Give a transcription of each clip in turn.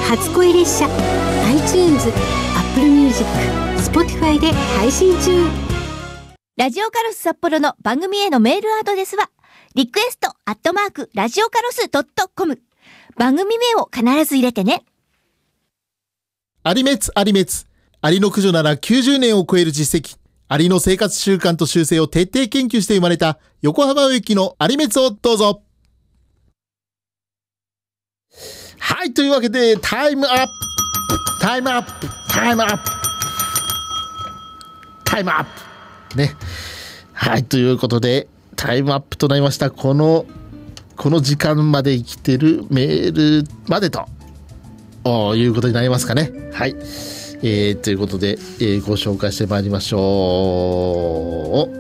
初恋列車 iTunes、Apple Music、Spotify で配信中。 ラジオカロス札幌の番組へのメールアドレスはリクエストラジオカロス.com。 番組名を必ず入れてね。 アリメツアリメツ、アリの駆除なら90年を超える実績、アリの生活習慣と習性を徹底研究して生まれた横浜植木のアリメツをどうぞ。はい、というわけでタイムアップタイムアップタイムアップタイムアップね。はい、ということでタイムアップとなりました。この時間まで生きてるメールまでということになりますかね。はい、ということで、ご紹介してまいりましょう。お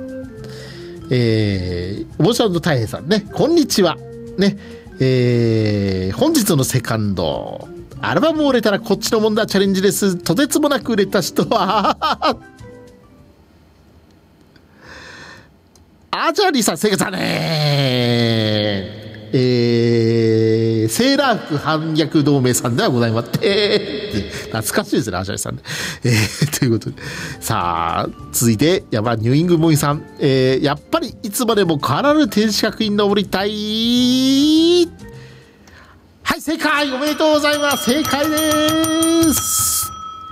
ぼしゃんの太平さんね、こんにちはね。本日のセカンドアルバムを売れたらこっちのもんだチャレンジです。とてつもなく売れた人はアジャリさん、正解だね。セーラー服反逆同盟さんではございまって懐かしいですね、アジャリさんね。ということで、さあ続いてニューイングモイさん、やっぱりいつまでも変わらぬ天使閣に登りたい。はい、正解、おめでとうございます。正解です。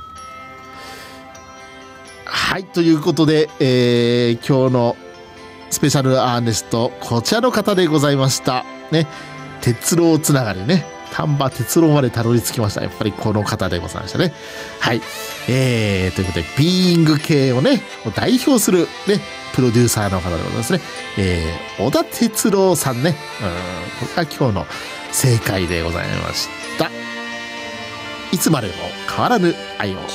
はい、ということで、今日のスペシャルアーネスト、こちらの方でございましたね。鉄郎つながりね、丹波鉄郎までたどり着きました。やっぱりこの方でございましたね。はい、ということでビーイング系をね代表するねプロデューサーの方でございますね。小田哲郎さんね。これが今日の正解でございました。いつまでも変わらぬ愛を。